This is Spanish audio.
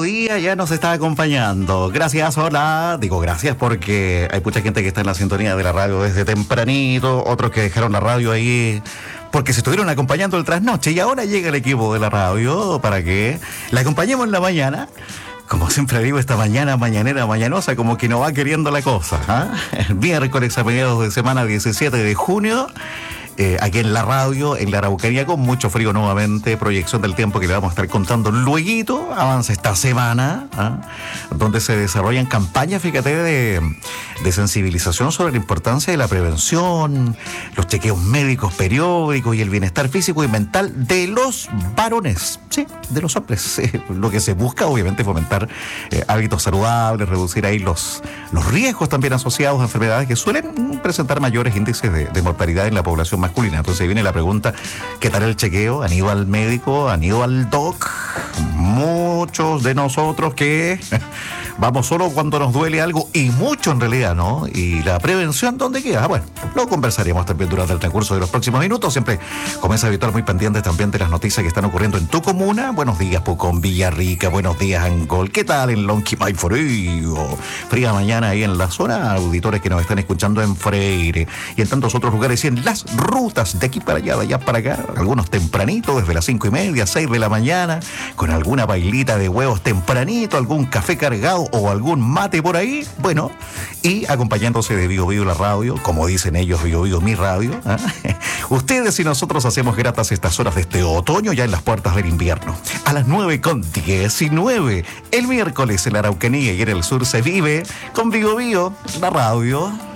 día ya nos está acompañando. Gracias, hola. Digo gracias porque hay mucha gente que está en la sintonía de la radio desde tempranito, otros que dejaron la radio ahí porque se estuvieron acompañando el trasnoche y ahora llega el equipo de la radio para que la acompañemos en la mañana. Como siempre digo, esta mañana, mañanera, mañanosa, como que no va queriendo la cosa. El miércoles a mediados de semana 17 de junio. Aquí en la radio, en la Araucanía, con mucho frío nuevamente, proyección del tiempo que le vamos a estar contando luego, avanza esta semana, donde se desarrollan campañas, fíjate, de sensibilización sobre la importancia de la prevención, los chequeos médicos periódicos y el bienestar físico y mental de los varones, sí, de los hombres. Lo que se busca, obviamente, fomentar hábitos saludables, reducir ahí los riesgos también asociados a enfermedades que suelen presentar mayores índices de mortalidad en la población masculina. Entonces viene la pregunta, ¿qué tal el chequeo? ¿Han ido al médico? ¿Han ido al doc? Muchos de nosotros que vamos solo cuando nos duele algo y mucho en realidad, ¿no? ¿Y la prevención dónde queda? Bueno, lo conversaremos también durante el transcurso de los próximos minutos. Siempre comienza a estar muy pendientes también de las noticias que están ocurriendo en tu comuna. Buenos días, Pucón, Villarrica. Buenos días, Angol. ¿Qué tal en Lonquimay, frío? Fría mañana ahí en la zona. Auditores que nos están escuchando en Freire y en tantos otros lugares y en las rutas de aquí para allá, de allá para acá. Algunos tempranitos, desde las 5:30, 6 de la mañana, con alguna bailita de huevos tempranito, algún café cargado o algún mate por ahí. Bueno, y acompañándose de Bio Bio la radio, como dicen ellos, Bio Bio mi radio. Ustedes y nosotros hacemos gratas estas horas de este otoño ya en las puertas del invierno. A las 9:19, el miércoles en la Araucanía y en el sur se vive con Bio Bio la radio.